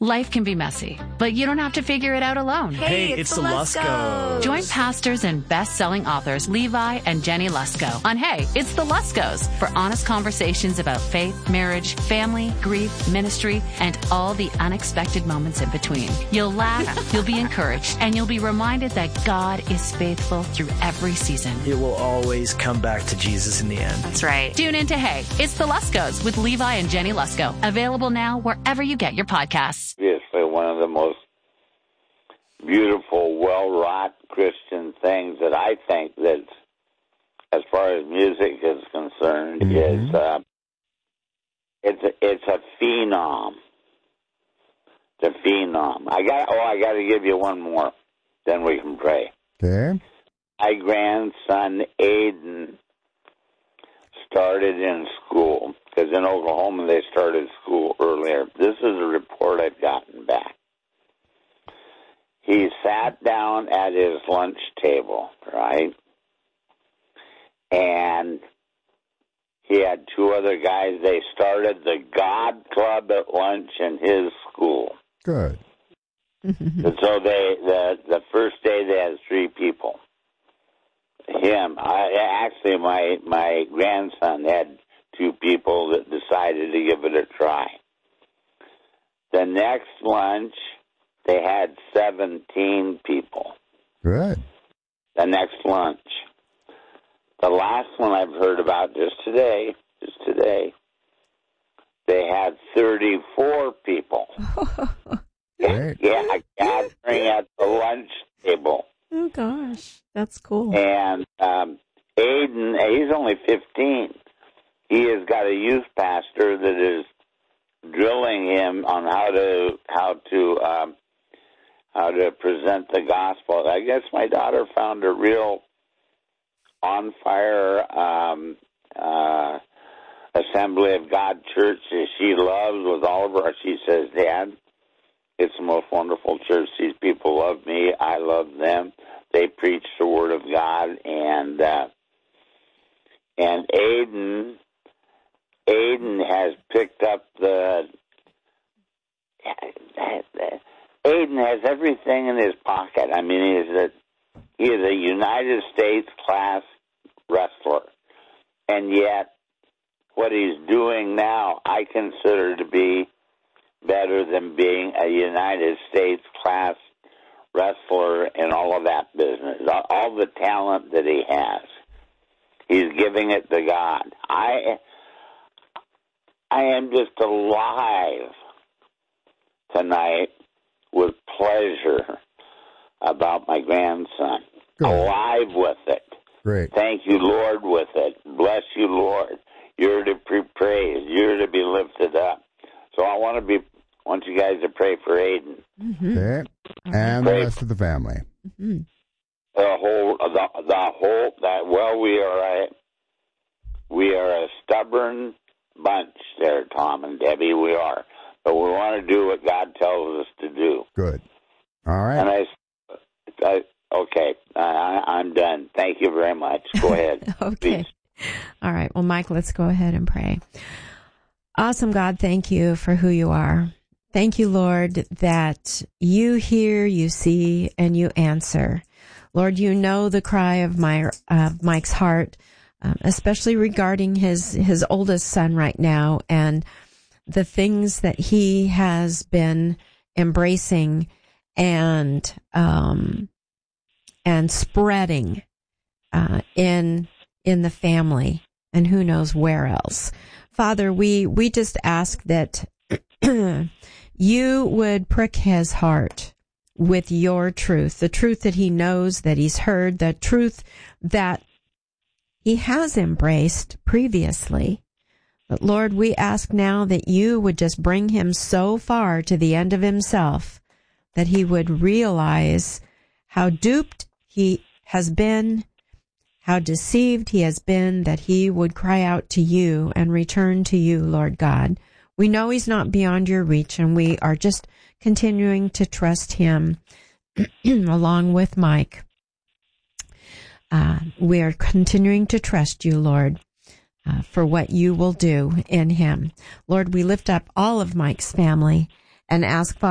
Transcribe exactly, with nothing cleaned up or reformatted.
Life can be messy, but you don't have to figure it out alone. Hey, Hey, it's, it's the the Luskos. Join pastors and best-selling authors Levi and Jenny Lusko on Hey, It's the Luskos for honest conversations about faith, marriage, family, grief, ministry, and all the unexpected moments in between. You'll laugh, you'll be encouraged, and you'll be reminded that God is faithful through every season. It will always come back to Jesus in the end. That's right. Tune in to Hey, It's the Luskos with Levi and Jenny Lusko. Available now wherever you get your podcasts. Obviously, one of the most beautiful, well-wrought Christian things that I think that, as far as music is concerned, Mm-hmm. is uh, it's a, it's a phenom. It's a phenom. I got. Oh, I got to give you one more. Then we can pray. Okay. My grandson Aiden started in school, because in Oklahoma they started school earlier. This is a report I've gotten back. He sat down at his lunch table, right? And he had two other guys. They started the God Club at lunch in his school. Good. And so they the the first day they had three people. Him, I actually my my grandson had two people that decided to give it a try. The next lunch, they had seventeen people. Good. The next lunch. The last one I've heard about just today, just today, they had thirty-four people. Great. Yeah, gathering at the lunch table. Oh, gosh. That's cool. And um, Aiden, he's only fifteen. He has got a youth pastor that is drilling him on how to how to um, how to present the gospel. I guess my daughter found a real on fire um, uh, Assembly of God church that she loves with all of her. She says, "Dad, it's the most wonderful church. These people love me. I love them. They preach the Word of God." And uh, and Aiden, Aiden has picked up the. Aiden has everything in his pocket. I mean, he is a he is a United States class wrestler, and yet what he's doing now, I consider to be better than being a United States class wrestler and all of that business. All the talent that he has, he's giving it to God. I, I am just alive tonight with pleasure about my grandson. Good. Alive with it. Great. Thank you, Lord, with it. Bless you, Lord. You're to be praised. You're to be lifted up. So I want to be. want you guys to pray for Aiden. Mm-hmm. Okay. And the rest of the family. Mm-hmm. The whole, the, the whole, that, well, we are a, we are a stubborn bunch there, Tom and Debbie, we are. But we want to do what God tells us to do. Good. All right. And I, I okay, I, I'm done. Thank you very much. Go ahead. Okay. Please. All right. Well, Mike, let's go ahead and pray. Awesome God, thank you for who you are. Thank you, Lord, that you hear, you see, and you answer. Lord, you know the cry of my uh, Mike's heart, um, especially regarding his, his oldest son right now and the things that he has been embracing and um, and spreading uh, in in the family and who knows where else. Father, we we just ask that you would prick his heart with your truth, the truth that he knows, that he's heard, the truth that he has embraced previously. But Lord, we ask now that you would just bring him so far to the end of himself that he would realize how duped he has been, how deceived he has been, that he would cry out to you and return to you, Lord God. We know he's not beyond your reach, and we are just continuing to trust him along with Mike. Uh, we are continuing to trust you, Lord, uh, for what you will do in him. Lord, we lift up all of Mike's family and ask, Father,